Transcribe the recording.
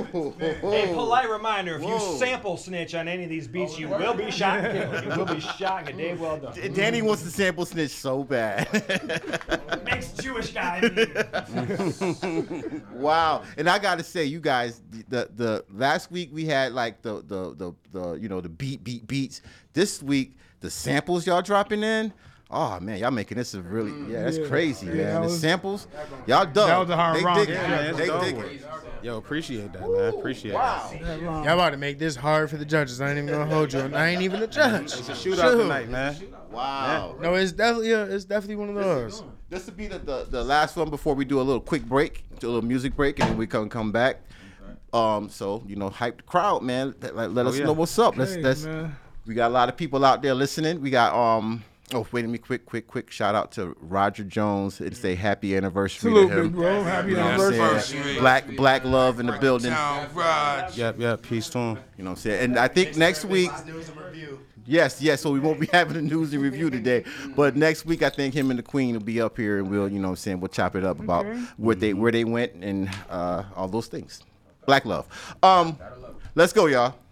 A polite reminder: if you sample snitch on any of these beats, you will be shot and killed. You will be shot and a day well done. Danny wants to sample snitch so bad. Makes Jewish guy. Wow. And I gotta say, you guys, the last week we had like the beats. This week the samples y'all dropping in. Oh man, y'all making this a really that's crazy, man. The samples, y'all done. That was a hard rock. They dig it. Yo, appreciate that, man. Appreciate that. Y'all about to make this hard for the judges. I ain't even gonna hold you. I ain't even a judge. It's a shootout tonight, man. Wow. No, it's definitely one of those. This will be the last one before we do a little quick break, do a little music break, and then we come back. So hype the crowd, man. Let us know what's up. Man. We got a lot of people out there listening. We got wait a minute, quick shout out to Roger Jones. It's a happy anniversary to him. Bro. Happy anniversary. Black love in the building. Yep, peace to him. You know what I'm saying? And I think next week. Yes. So we won't be having a news and review today, but next week I think him and the Queen will be up here and we'll, we'll chop it up about where they went and all those things. Black love. Let's go, y'all.